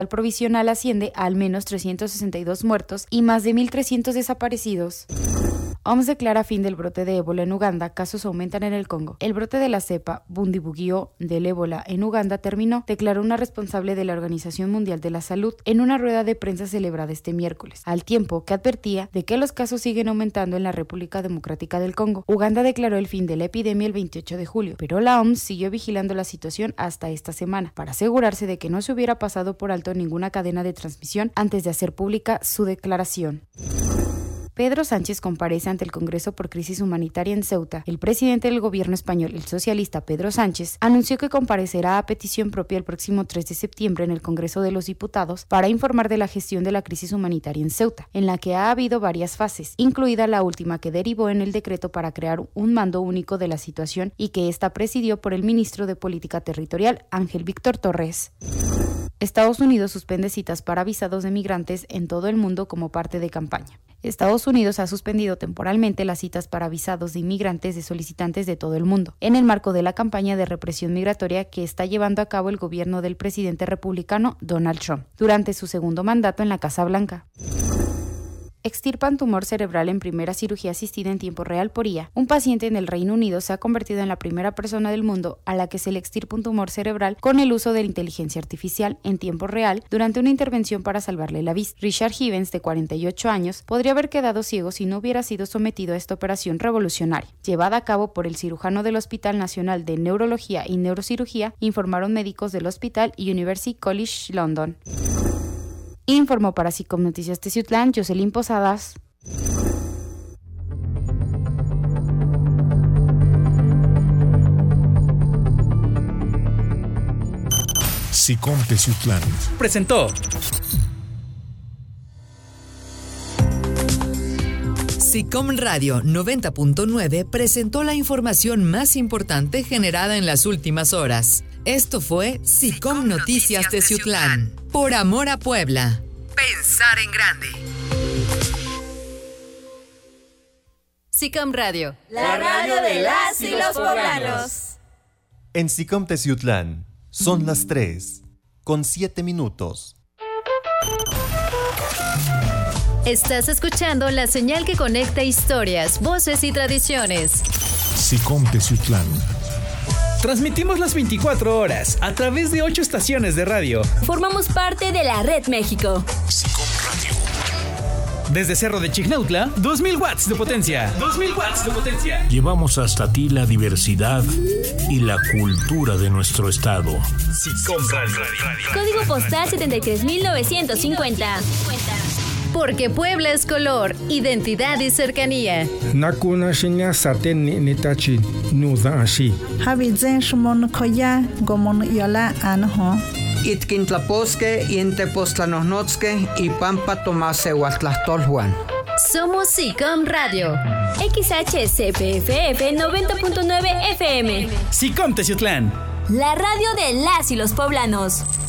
El provisional asciende a al menos 362 muertos y más de 1.300 desaparecidos. OMS declara fin del brote de ébola en Uganda, casos aumentan en el Congo. El brote de la cepa Bundibugyo del ébola en Uganda terminó, declaró una responsable de la Organización Mundial de la Salud en una rueda de prensa celebrada este miércoles, al tiempo que advertía de que los casos siguen aumentando en la República Democrática del Congo. Uganda declaró el fin de la epidemia el 28 de julio, pero la OMS siguió vigilando la situación hasta esta semana, para asegurarse de que no se hubiera pasado por alto ninguna cadena de transmisión antes de hacer pública su declaración. Pedro Sánchez comparece ante el Congreso por crisis humanitaria en Ceuta. El presidente del gobierno español, el socialista Pedro Sánchez, anunció que comparecerá a petición propia el próximo 3 de septiembre en el Congreso de los Diputados para informar de la gestión de la crisis humanitaria en Ceuta, en la que ha habido varias fases, incluida la última que derivó en el decreto para crear un mando único de la situación y que esta presidió por el ministro de Política Territorial, Ángel Víctor Torres. Estados Unidos suspende citas para visados de migrantes en todo el mundo como parte de campaña. Estados Unidos ha suspendido temporalmente las citas para visados de inmigrantes de solicitantes de todo el mundo, en el marco de la campaña de represión migratoria que está llevando a cabo el gobierno del presidente republicano Donald Trump, durante su segundo mandato en la Casa Blanca. Extirpan tumor cerebral en primera cirugía asistida en tiempo real por IA. Un paciente en el Reino Unido se ha convertido en la primera persona del mundo a la que se le extirpa un tumor cerebral con el uso de la inteligencia artificial en tiempo real durante una intervención para salvarle la vista. Richard Hivens, de 48 años, podría haber quedado ciego si no hubiera sido sometido a esta operación revolucionaria, llevada a cabo por el cirujano del Hospital Nacional de Neurología y Neurocirugía, informaron médicos del Hospital University College London. Informó para SICOM Noticias Teciutlán, Jocelyn Posadas. SICOM Teciutlán presentó SICOM Radio 90.9 presentó la información más importante generada en las últimas horas. Esto fue SICOM Noticias Teciutlán. Por amor a Puebla. Pensar en grande. SICOM Radio. La radio de las y los poblanos. En SICOM Teciutlán son las 3:07. Estás escuchando la señal que conecta historias, voces y tradiciones. SICOM Teciutlán. Transmitimos las 24 horas a través de 8 estaciones de radio. Formamos parte de la Red México. SICOM Radio. Desde Cerro de Chignautla, 2000 watts de potencia. 2000 watts de potencia. Llevamos hasta ti la diversidad y la cultura de nuestro estado. SICOM Radio. Código postal 73950. Porque Puebla es color, identidad y cercanía. Nakuna shinya saten nitachi nuda ashi. Habizen shmon koya gomon yola anho. Itkintlaposque y Entepoztlanohnotske y Pampa Tomasehuatlastolhuan. Somos SICOM Radio. XHCPFF 90.9 FM. SICOM Teciutlán. La radio de las y los poblanos.